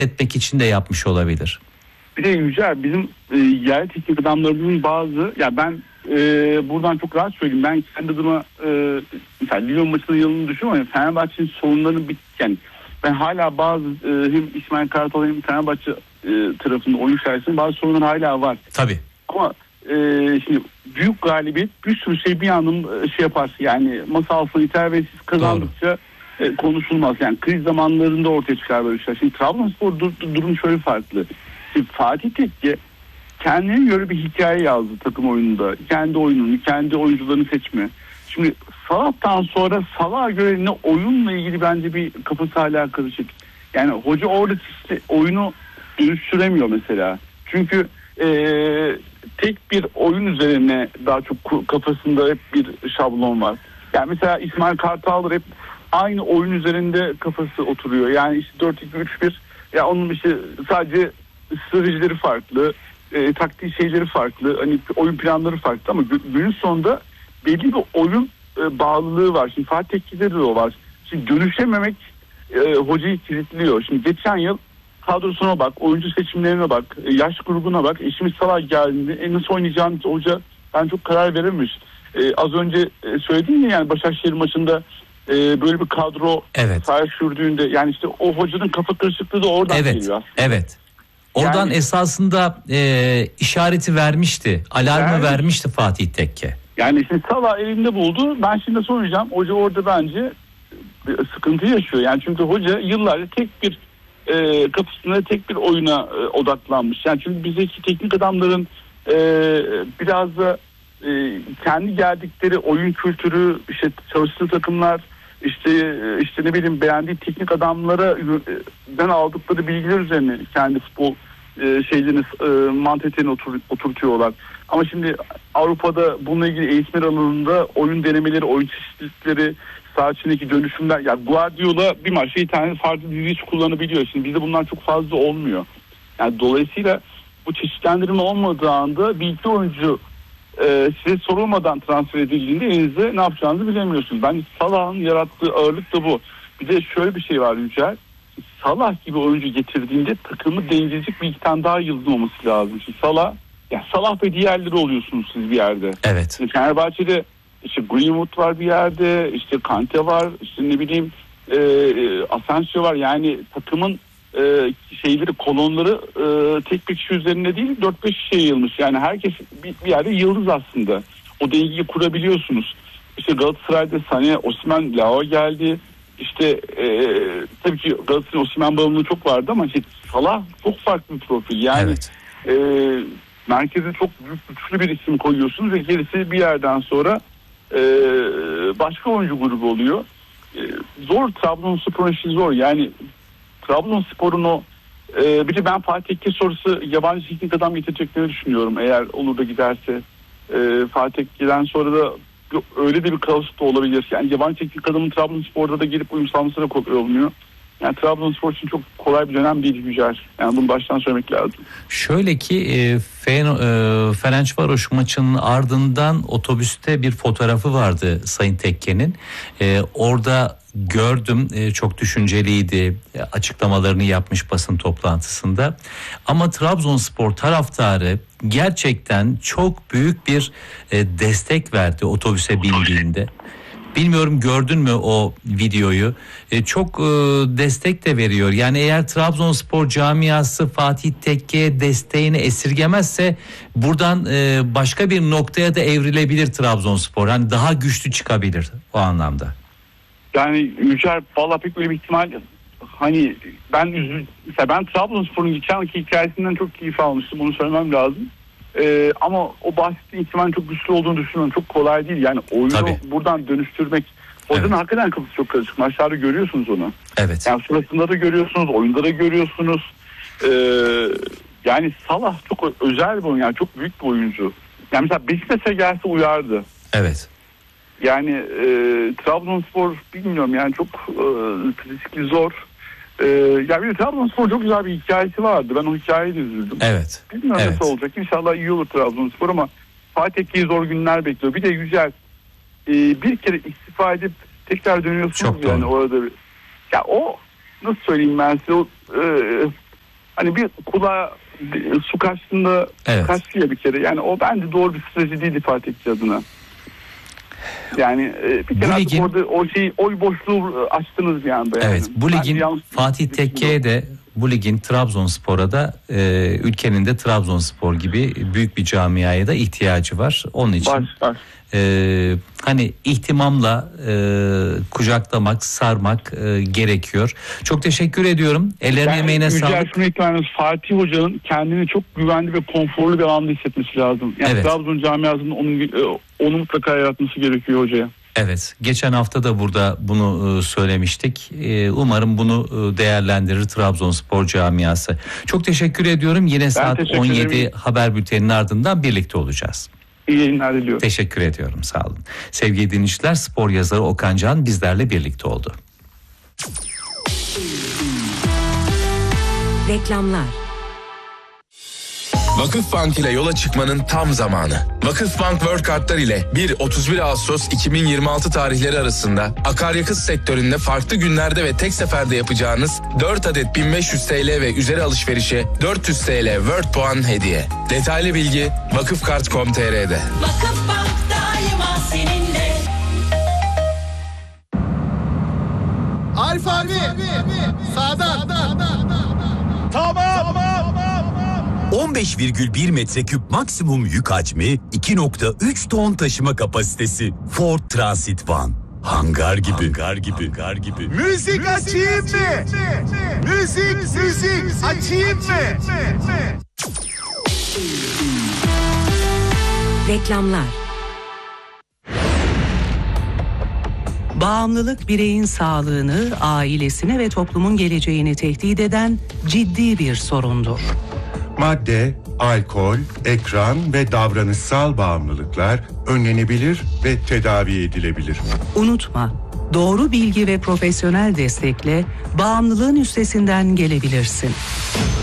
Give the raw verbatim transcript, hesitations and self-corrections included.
etmek için de yapmış olabilir. Bir de Yücel, bizim e, yerli teknik adamlarımızın bazı, ya ben e, buradan çok rahat söyleyeyim, ben kendi adıma e, mesela Lyon maçının yılını düşünüyorum ama Fenerbahçe'nin sorunlarını bitken, ben hala bazı e, hem İsmail Kartal hem Fenerbahçe e, tarafında oyun içerisinde bazı sorunlar hala var. Tabii. Ama e, şimdi büyük galibiyet bir sürü şey bir anda şey yapar. Yani masa altına iter ve siz kazandıkça e, konuşulmaz. Yani kriz zamanlarında ortaya çıkar böyle şeyler. Şimdi Trabzonspor dur, durum şöyle farklı. Şimdi Fatih Tekke kendine göre bir hikaye yazdı takım oyununda. Kendi oyununu, kendi oyuncularını seçme. Şimdi Salah'tan sonra Salah'a göre ne oyunla ilgili bence bir kafası hala karışık. Yani hoca orada işte oyunu dönüştüremiyor mesela. Çünkü ee, tek bir oyun üzerine daha çok kafasında hep bir şablon var. Yani mesela İsmail Kartal hep aynı oyun üzerinde kafası oturuyor. Yani işte dört iki üç bir, ya onun işte sadece stratejileri farklı, e, taktik şeyleri farklı, hani oyun planları farklı ama günün sonunda belli bir oyun e, bağlılığı var. Şimdi Fatih Tekke'de de o var. Şimdi dönüşememek e, hocayı kilitliyor. Şimdi geçen yıl kadrosuna bak, oyuncu seçimlerine bak, yaş grubuna bak. E şimdi Salah geldiğinde e nasıl oynayacağını hoca ben çok karar verememiş. E, az önce e, söyledim ya, yani Başakşehir maçında e, böyle bir kadro evet. sahaya sürdüğünde, yani işte o hocanın kafa karışıklığı da oradan evet. geliyor aslında. Evet. Oradan yani, esasında e, işareti vermişti, alarmı vermiş. vermişti Fatih Tekke. Yani şimdi Salah elinde buldu. Ben şimdi soracağım. Hoca orada bence bir sıkıntı yaşıyor. Yani çünkü hoca yıllarca tek bir e, kapısında tek bir oyuna e, odaklanmış. Yani çünkü bizdeki teknik adamların e, biraz da e, kendi geldikleri oyun kültürü, işte çalıştığı takımlar, işte işte ne bileyim beğendiği teknik adamlara ben aldıkları bilgiler üzerine kendi futbol e, şeylerini e, mantaliteni otur, oturtuyorlar. Ama şimdi Avrupa'da bununla ilgili eğitimler alanında oyun denemeleri, oyun çeşitlilikleri, saha içindeki dönüşümler, ya yani Guardiola bir maçta bir tane farklı diziyi kullanabiliyor. Şimdi bizde bunlar çok fazla olmuyor. Yani dolayısıyla bu çeşitlendirme olmadığı anda bir iki oyuncu e, size sorulmadan transfer edildiğinde elinizde ne yapacağınızı bilemiyorsunuz. Bence Salah'ın yarattığı ağırlık da bu. Bir de şöyle bir şey var Yücel. Salah gibi oyuncu getirdiğinde takımı dengeleyecek bir iki tane daha yıldız olması lazım. Şimdi Salah, ya Salah ve diğerleri oluyorsunuz siz bir yerde. Evet. Şimdi Fenerbahçe'de işte Greenwood var bir yerde, işte Kante var, işte ne bileyim e, Asensio var. Yani takımın e, şeyleri, kolonları e, tek bir kişi üzerinde değil, dört beş kişiye yayılmış. Yani herkes bir, bir yerde yıldız aslında. O dengeyi kurabiliyorsunuz. İşte Galatasaray'da Sané, Osimhen, Leao geldi. İşte e, tabii ki Galatasaray'ın Osimhen bağımlılığı çok vardı ama işte Salah çok farklı bir profil. Yani evet. e, merkeze çok büyük, güçlü bir isim koyuyorsunuz ve gerisi bir yerden sonra e, başka oyuncu grubu oluyor. E, zor, Trabzonspor'un işi zor. Yani Trabzonspor'un o e, bir de ben Fatih Tekke sorusu yabancı teknik adam getireceklerini düşünüyorum. Eğer olur da giderse e, Fatih Tekke'den sonra da öyle de bir kaos da olabilir. Yani yabancı teknik adamın Trabzonspor'da da gelip uyum sağlaması da kolay olmuyor. Yani Trabzonspor için çok kolay bir dönem değil Yücel. Yani bunu baştan söylemek lazım. Şöyle ki e, Ferencvaroş maçının ardından otobüste bir fotoğrafı vardı Sayın Tekke'nin. E, orada gördüm, e, çok düşünceliydi, e, açıklamalarını yapmış basın toplantısında. Ama Trabzonspor taraftarı gerçekten çok büyük bir e, destek verdi otobüse bindiğinde. Bilmiyorum gördün mü o videoyu? E, çok e, destek de veriyor. Yani eğer Trabzonspor camiası Fatih Tekke'ye desteğini esirgemezse buradan e, başka bir noktaya da evrilebilir Trabzonspor. Hani daha güçlü çıkabilir o anlamda. Yani Yücel, valla pek böyle bir ihtimal, hani ben üzül, mesela ben Trabzonspor'un geçen hikayesinden çok keyif almıştım, onu söylemem lazım. Ee, ama o bahsettiğin ihtimalin çok güçlü olduğunu düşünüyorum. Çok kolay değil. Yani oyunu Tabii. buradan dönüştürmek. Hocanın evet. hakikaten kafası çok karışık. Maçlarda görüyorsunuz onu. Evet. Yani sırasında da görüyorsunuz, oyunda da görüyorsunuz. Ee, yani Salah çok özel bir oyuncu. Yani çok büyük bir oyuncu. Yani mesela Beşiktaş'a gelse uyardı. Evet. Yani e, Trabzonspor bilmiyorum yani çok e, fizikli zor. Ee, yani bir Trabzonspor çok güzel bir hikayesi vardı. Ben o hikayeyi de üzüldüm. Evet. Bilmiyorum evet. nasıl olacak. İnşallah iyi olur Trabzonspor ama Fatih Tekke'yi zor günler bekliyor. Bir de Yücel, e, bir kere istifa edip tekrar dönüyorsunuz çok yani doğru. Orada. Bir, ya o nasıl söyleyeyim ben size, o e, hani bir kulağa su kaçtığında evet. kaçtı ya bir kere. Yani o bence doğru bir strateji değildi Fatih Tekke adına. Yani bir kere ligin, orada o şeyi oy boşluğu açtınız bir anda. Yani. Evet, bu ligin Fatih Tekke'ye de bu ligin Trabzonspor'a da e, ülkenin de Trabzonspor gibi büyük bir camiaya da ihtiyacı var. Onun için var, var. E, hani ihtimamla e, kucaklamak, sarmak e, gerekiyor. Çok teşekkür ediyorum. Ellerine emeğine sağlık. Fatih Hoca'nın kendini çok güvenli ve konforlu bir alanda hissetmesi lazım. Yani evet. Trabzon camiasının onun, onu mutlaka yaratması gerekiyor hocaya. Evet, geçen hafta da burada bunu söylemiştik. Umarım bunu değerlendirir Trabzonspor camiası. Çok teşekkür ediyorum. Yine ben saat on yedi ederim. Haber bülteninin ardından birlikte olacağız. İyi yayınlar diliyorum. Teşekkür ediyorum, sağ olun. Sevgili dinleyiciler, spor yazarı Okan Can bizlerle birlikte oldu. Reklamlar. Vakıfbank ile yola çıkmanın tam zamanı. Vakıfbank World Kartlar ile bir otuz bir Ağustos iki bin yirmi altı tarihleri arasında akaryakıt sektöründe farklı günlerde ve tek seferde yapacağınız dört adet bin beş yüz TL ve üzeri alışverişe dört yüz TL World puan hediye. Detaylı bilgi vakıfkart nokta com nokta t r'de. Vakıfbank daima seninle. Arif abi, sağdan. Tamam. on beş virgül bir metreküp maksimum yük hacmi, iki nokta üç ton taşıma kapasitesi. Ford Transit Van. Hangar gibi. Hangar gibi. Hangar gibi. Müzik açayım mı? Müzik, müzik açayım mı? Reklamlar. Bağımlılık bireyin sağlığını, ailesine ve toplumun geleceğini tehdit eden ciddi bir sorundur. Madde, alkol, ekran ve davranışsal bağımlılıklar önlenebilir ve tedavi edilebilir. Unutma, doğru bilgi ve profesyonel destekle bağımlılığın üstesinden gelebilirsin.